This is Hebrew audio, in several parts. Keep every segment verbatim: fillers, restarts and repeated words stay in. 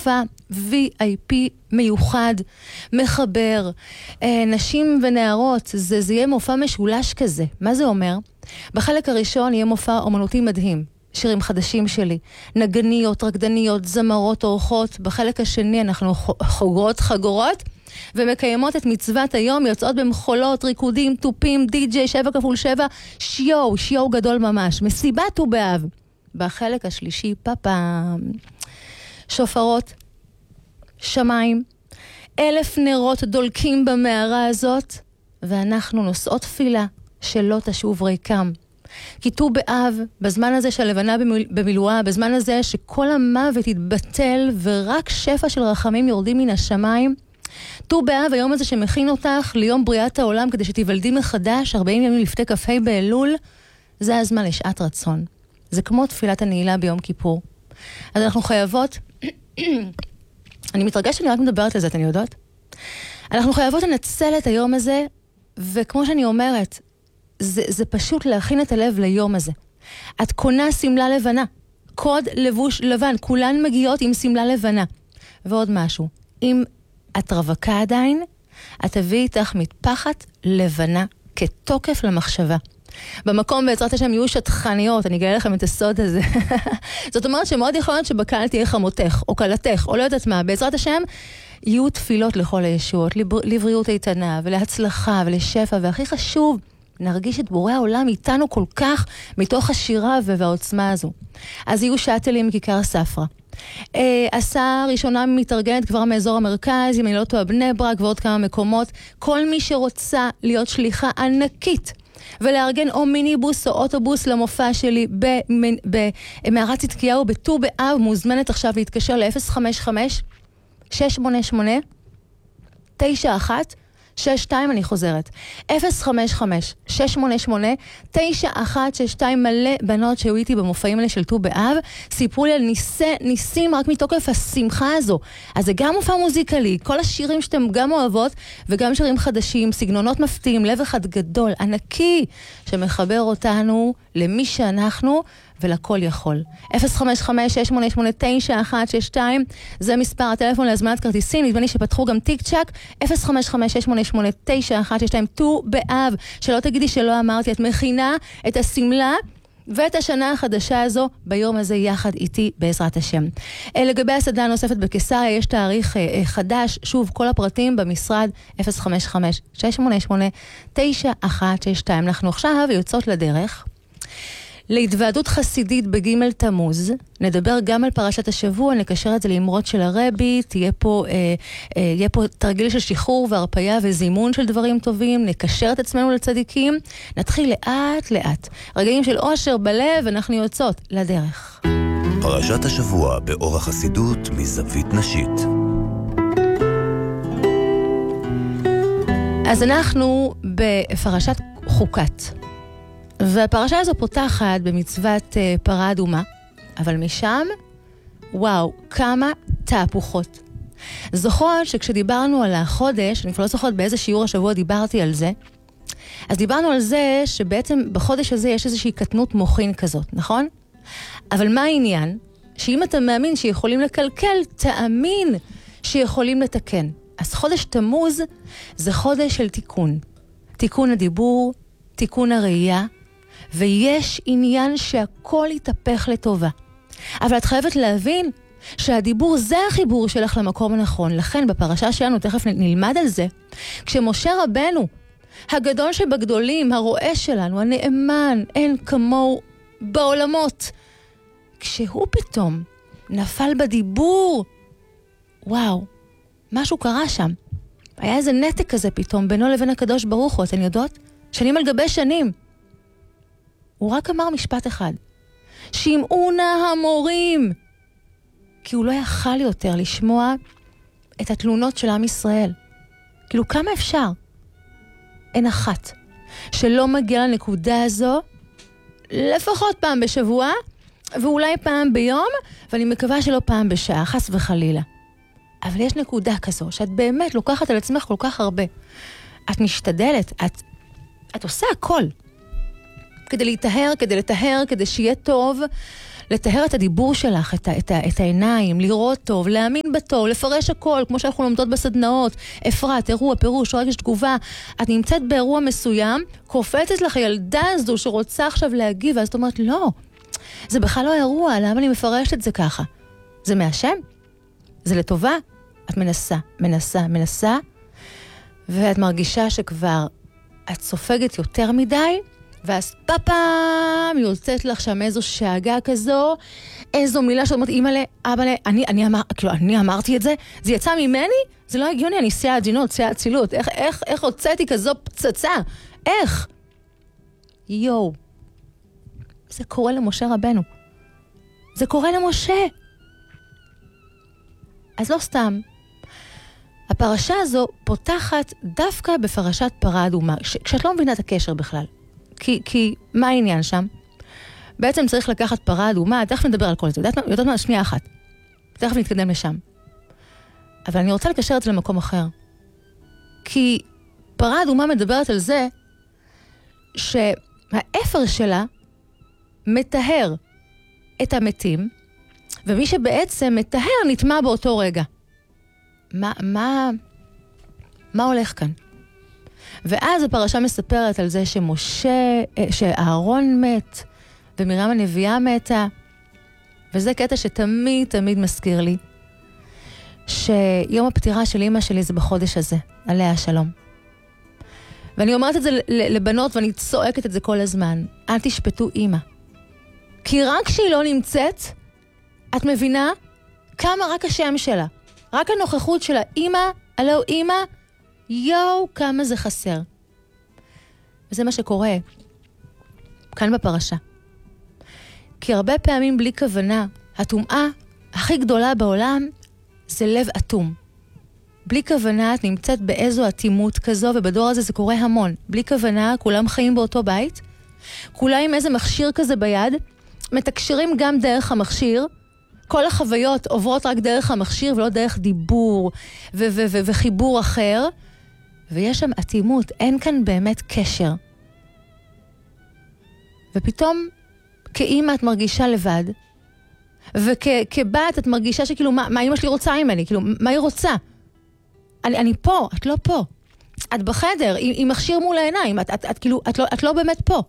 מופע וי איי פי מיוחד, מחבר, נשים ונערות, זה, זה יהיה מופע משולש כזה. מה זה אומר? בחלק הראשון יהיה מופע אומנותי מדהים, שירים חדשים שלי, נגניות, רקדניות, זמרות, אורחות. בחלק השני אנחנו חוגרות חגורות, ומקיימות את מצוות היום, יוצאות במחולות, ריקודים, טופים, די-ג'יי, שבע כפול שבע, שיו, שיו גדול ממש, מסיבת ובאב. בחלק השלישי, פאפה, שופרות, שמיים, אלף נרות דולקים במערה הזאת, ואנחנו נושאות תפילה שלא תשוב ריקם. כי ט"ו באב, בזמן הזה שהלבנה במילואה, בזמן הזה שכל המוות יתבטל ורק שפע של רחמים יורדים מן השמיים, ט"ו באב, היום הזה שמכין אותך ליום בריאת העולם כדי שתיוולדי מחדש, ארבעים ימים לפני כ"ה באלול, זה הזמן לשעת רצון. זה כמו תפילת הנעילה ביום כיפור. אז אנחנו חייבות, אני מתרגשת שאני רק מדברת על זה, אתן יודעות? אנחנו חייבות לנצל את היום הזה, וכמו שאני אומרת, זה, זה פשוט להכין את הלב ליום הזה. את קונה סמלה לבנה, קוד לבוש לבן, כולן מגיעות עם סמלה לבנה. ועוד משהו, אם את רווקה עדיין, את תביא איתך מטפחת לבנה כתוקף למחשבה. במקום בעזרת השם יהיו שטחניות, אני אגלה לכם את הסוד הזה. זאת אומרת שמאוד יכול להיות שבקהל תהיה חמותך, או קלתך, או לא יודעת מה. בעזרת השם יהיו תפילות לכל הישועות, לבריאות איתנה, ולהצלחה, ולשפע, והכי חשוב, נרגיש את בורא העולם איתנו כל כך מתוך השירה והעוצמה הזו. אז יהיו שאטלים מכיכר ספרא. עשה ראשונה מתארגנת כבר מאזור המרכז, אם אני לא טועה בני ברק ועוד כמה מקומות. כל מי שרוצה להיות שליחה ענקית ולארגן או מיניבוס או אוטובוס למופע שלי במערת צדקיהו בט"ו באב, מוזמנת עכשיו להתקשר ל-אפס חמש חמש שש שמונה שמונה תשע אחת שש שתיים, אני חוזרת. אפס חמש חמש שש שמונה שמונה תשע אחת שש שתיים. מלא בנות שהיו איתי במופעים האלה של ט"ו באב, סיפרו לי על ניסי, ניסים רק מתוקף השמחה הזו. אז זה גם מופע מוזיקלי, כל השירים שאתם גם אוהבות, וגם שירים חדשים, סגנונות מפתיעים, לב אחד גדול, ענקי, שמחבר אותנו למי שאנחנו, ולכל יכול. אפס חמש חמש שש שמונה שמונה תשע אחת שש שתיים, זה מספר הטלפון להזמנת כרטיסים, נדמה לי שפתחו גם טיק צ'ק, אפס חמש חמש שש שמונה שמונה תשע אחת שש שתיים, ט"ו באב, שלא תגידי שלא אמרתי, את מכינה את הסמלה ואת השנה החדשה הזו ביום הזה יחד איתי בעזרת השם. לגבי הסדנה הנוספת בקיסריה, יש תאריך חדש, שוב, כל הפרטים במשרד, אפס חמש חמש שש שמונה שמונה תשע אחת שש שתיים. אנחנו עכשיו יוצאות לדרך להתוועדות חסידית בג' תמוז. נדבר גם על פרשת השבוע, נקשר את זה לאמרות של הרבי, תהיה פה, אה, אה, יהיה פה תרגיל של שחרור והרפיה וזימון של דברים טובים, נקשר את עצמנו לצדיקים, נתחיל לאט לאט. רגעים של אושר בלב, אנחנו יוצאות לדרך. פרשת השבוע באור החסידות מזווית נשית. אז אנחנו בפרשת חוקת. והפרשה הזו פותחת במצוות uh, פרה אדומה, אבל משם, וואו, כמה תהפוכות. זוכרות שכשדיברנו על החודש, אני כבר לא זוכרת באיזה שיעור השבוע דיברתי על זה, אז דיברנו על זה שבעצם בחודש הזה יש איזושהי קטנות מוחין כזאת, נכון? אבל מה העניין? שאם אתה מאמין שיכולים לקלקל, תאמין שיכולים לתקן. אז חודש תמוז זה חודש של תיקון. תיקון הדיבור, תיקון הראייה, ויש עניין שהכל יתהפך לטובה. אבל את חייבת להבין שהדיבור זה החיבור שלך למקום הנכון. לכן בפרשה שלנו, תכף נלמד על זה, כשמשה רבנו, הגדול שבגדולים, הרואה שלנו, הנאמן, אין כמוהו בעולמות, כשהוא פתאום נפל בדיבור, וואו, משהו קרה שם. היה איזה נתק כזה פתאום בינו לבין הקדוש ברוך הוא, אתן יודעות? שנים על גבי שנים. הוא רק אמר משפט אחד. שמעו נא המורים. כי הוא לא יכל יותר לשמוע את התלונות של עם ישראל. כאילו כמה אפשר? אין אחת שלא מגיע לנקודה הזו לפחות פעם בשבוע, ואולי פעם ביום, ואני מקווה שלא פעם בשעה, חס וחלילה. אבל יש נקודה כזו, שאת באמת לוקחת על עצמך כל כך הרבה. את משתדלת, את, את עושה הכל. כדי להתאהר, כדי לתאהר, כדי שיהיה טוב, לטהר את הדיבור שלך, את, ה, את, ה, את העיניים, לראות טוב, להאמין בטוב, לפרש הכל, כמו שאנחנו לומדות בסדנאות, אפרת, אירוע, פירוש, רגש, תגובה. את נמצאת באירוע מסוים, קופצת לך ילדה הזו שרוצה עכשיו להגיב, ואז את אומרת, לא, זה בכלל לא אירוע, למה אני מפרשת את זה ככה? זה מהשם? זה לטובה? את מנסה, מנסה, מנסה, ואת מרגישה שכבר את סופגת יותר מדי, ואז פאפאם יוצאת לך שם איזו שאגה כזו, איזו מילה שאת אומרת, אימא'לה, אבא'לה, אני, אני, אמר, כאילו, אני אמרתי את זה, זה יצא ממני, זה לא הגיוני, אני שיאה עדינות, שיאה אצילות, איך, איך, איך הוצאתי כזו פצצה? איך? יואו, זה קורה למשה רבנו. זה קורה למשה. אז לא סתם. הפרשה הזו פותחת דווקא בפרשת פרה אדומה, כשאת לא מבינה את הקשר בכלל. כי, כי מה העניין שם? בעצם צריך לקחת פרה אדומה, תכף נדבר על כל זה, יודעת, יודעת מה? שנייה אחת. תכף נתקדם לשם. אבל אני רוצה לקשר את זה למקום אחר. כי פרה אדומה מדברת על זה שהאפר שלה מטהר את המתים, ומי שבעצם מטהר נטמע באותו רגע. מה, מה, מה הולך כאן? ואז הפרשה מספרת על זה שמשה, שאהרון מת, ומרים הנביאה מתה, וזה קטע שתמיד תמיד מזכיר לי, שיום הפטירה של אמא שלי זה בחודש הזה, עליה השלום. ואני אומרת את זה לבנות, ואני צועקת את זה כל הזמן, אל תשפטו אמא. כי רק כשהיא לא נמצאת, את מבינה כמה רק השם שלה, רק הנוכחות שלה, אמא, הלו אמא, יואו, כמה זה חסר. וזה מה שקורה כאן בפרשה. כי הרבה פעמים בלי כוונה, הטומאה הכי גדולה בעולם זה לב אטום. בלי כוונה את נמצאת באיזו אטימות כזו, ובדור הזה זה קורה המון. בלי כוונה, כולם חיים באותו בית, כולם עם איזה מכשיר כזה ביד, מתקשרים גם דרך המכשיר, כל החוויות עוברות רק דרך המכשיר ולא דרך דיבור ו- ו- ו- וחיבור אחר, ויש שם אטימות, אין כאן באמת קשר. ופתאום כאמא את מרגישה לבד, וכבת את מרגישה שכאילו, מה, מה אמא שלי רוצה ממני? כאילו, מה היא רוצה? אני, אני פה, את לא פה. את בחדר, עם, עם מכשיר מול העיניים, את, את, את, כאילו, את, לא, את לא באמת פה.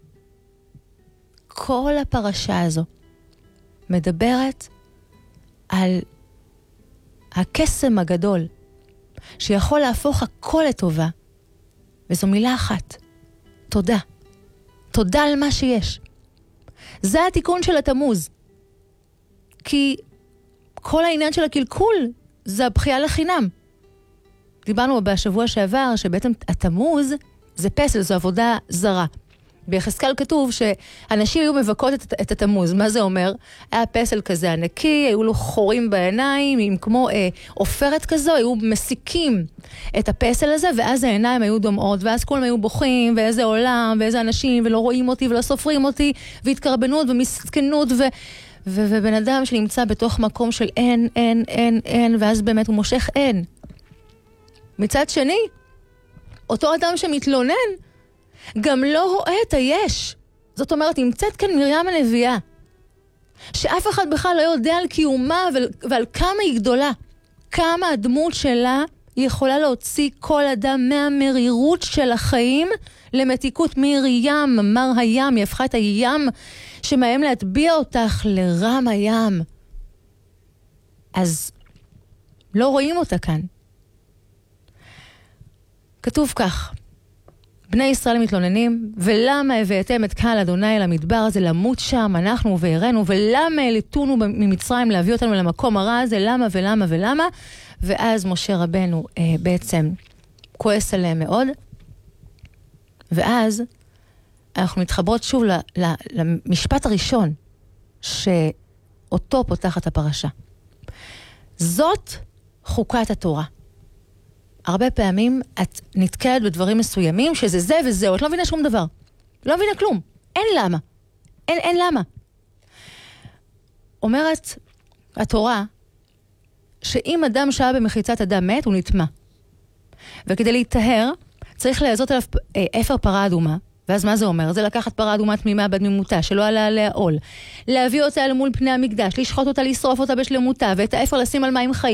כל הפרשה הזו מדברת על הקסם הגדול, שיכול להפוך הכל לטובה, וזו מילה אחת, תודה. תודה על מה שיש. זה התיקון של התמוז. כי כל העניין של הקלקול זה הבחייה לחינם. דיברנו בשבוע שעבר שבעצם התמוז זה פסל, זו עבודה זרה. ביחזקאל כתוב שאנשים היו מבקות את, את התמוז. מה זה אומר? היה פסל כזה ענקי, היו לו חורים בעיניים, עם כמו אה, עופרת כזו, היו מסיקים את הפסל הזה, ואז העיניים היו דומעות, ואז כולם היו בוכים, ואיזה עולם, ואיזה אנשים, ולא רואים אותי, ולא סופרים אותי, והתקרבנות ומסכנות, ו... ו- ובן אדם שנמצא בתוך מקום של אין, אין, אין, אין, ואז באמת הוא מושך אין. מצד שני, אותו אדם שמתלונן, גם לא רואה את היש. זאת אומרת, נמצאת כאן מרים הנביאה, שאף אחד בכלל לא יודע על קיומה ועל, ועל כמה היא גדולה. כמה הדמות שלה יכולה להוציא כל אדם מהמרירות של החיים למתיקות מרים, מר הים, היא הפכה את הים שמהם להטביע אותך לרם הים. אז לא רואים אותה כאן. כתוב כך, בני ישראל מתלוננים, ולמה הבאתם את קהל אדוני אל המדבר הזה למות שם, אנחנו והראינו, ולמה העליתונו ממצרים להביא אותנו למקום הרע הזה, למה ולמה ולמה, ואז משה רבנו אה, בעצם כועס עליהם מאוד, ואז אנחנו מתחברות שוב ל, ל, למשפט הראשון, שאותו פותחת הפרשה. זאת חוקת התורה. הרבה פעמים את נתקלת בדברים מסוימים, שזה זה וזהו, את לא מבינה שום דבר. לא מבינה כלום. אין למה. אין, אין למה. אומרת התורה, שאם אדם שעה במחיצת אדם מת, הוא נטמע. וכדי להתאהר, צריך לעזות עליו אפר פרה אדומה, ואז מה זה אומר? זה לקחת פרה אדומה תמימה בדמימותה, שלא עלה עליה עול. להביא אותה אל מול פני המקדש, לשחוט אותה, לשרוף אותה בשלמותה, ואת האפר לשים על מים חיים.